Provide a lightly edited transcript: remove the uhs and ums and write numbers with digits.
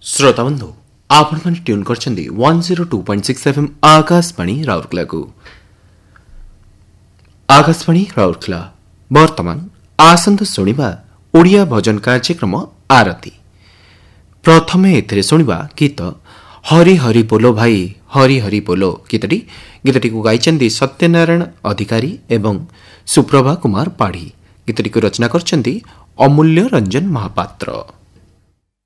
श्रोताबंधु आपण मैंने ट्यून कर 102.6 FM आकाशवाणी राउरकेला को। आकाशवाणी राउरकेला वर्तमान आसंत शुणिबा ओडिया भजन कार्यक्रम आरती। प्रथमे एथिरे शुणिबा गीत हरि हरि बोलो भाई हरि हरि बोलो। गीतटी को गाइचंदी सत्यनारायण अधिकारी एवं सुप्रभा कुमार पाढ़ी। गीतटी को रचना करचंदी अमूल्य रंजन महापात्र।